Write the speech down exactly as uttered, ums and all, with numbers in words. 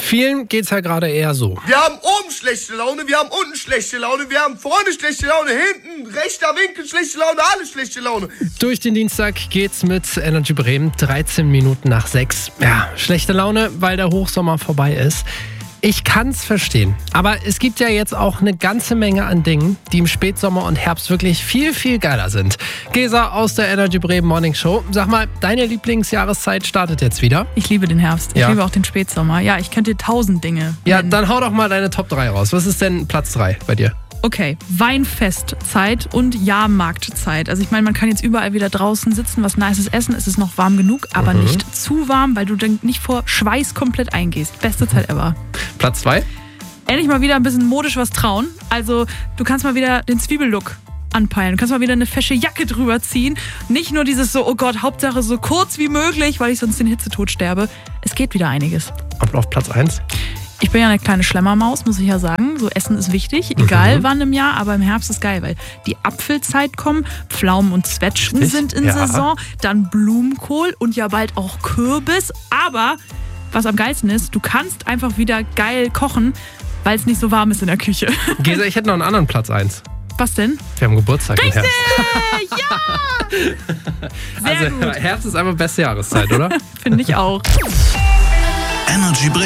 Vielen geht's ja gerade eher so. Wir haben oben schlechte Laune, wir haben unten schlechte Laune, wir haben vorne schlechte Laune, hinten, rechter Winkel schlechte Laune, alles schlechte Laune. Durch den Dienstag geht's mit Energy Bremen, dreizehn Minuten nach sechs. Ja, schlechte Laune, weil der Hochsommer vorbei ist. Ich kann's verstehen. Aber es gibt ja jetzt auch eine ganze Menge an Dingen, die im Spätsommer und Herbst wirklich viel, viel geiler sind. Gesa aus der Energy Bremen Morning Show. Sag mal, deine Lieblingsjahreszeit startet jetzt wieder? Ich liebe den Herbst. Ich Ja. liebe auch den Spätsommer. Ja, ich könnte dir tausend Dinge Ja, nennen. dann hau doch mal deine Top drei raus. Was ist denn Platz drei bei dir? Okay, Weinfestzeit und Jahrmarktzeit. Also ich meine, man kann jetzt überall wieder draußen sitzen, was Nices essen. Es ist noch warm genug, aber Mhm. nicht zu warm, weil du dann nicht vor Schweiß komplett eingehst. Beste Zeit ever. Platz zwei? Endlich mal wieder ein bisschen modisch was trauen. Also du kannst mal wieder den Zwiebellook anpeilen. Du kannst mal wieder eine fesche Jacke drüber ziehen. Nicht nur dieses so, oh Gott, Hauptsache so kurz wie möglich, weil ich sonst den Hitzetod sterbe. Es geht wieder einiges. Und auf Platz eins? Ich bin ja eine kleine Schlemmermaus, muss ich ja sagen. So Essen ist wichtig, egal Mhm. wann im Jahr, aber im Herbst ist geil, weil die Apfelzeit kommt, Pflaumen und Zwetschgen Richtig, sind in ja. Saison, dann Blumenkohl und ja bald auch Kürbis. Aber was am geilsten ist, du kannst einfach wieder geil kochen, weil es nicht so warm ist in der Küche. Gesa, ich hätte noch einen anderen Platz eins. Was denn? Wir haben Geburtstag im Herbst. Ja! Sehr Also gut, Herbst ist einfach beste Jahreszeit, oder? finde ich auch. Energy Bremen.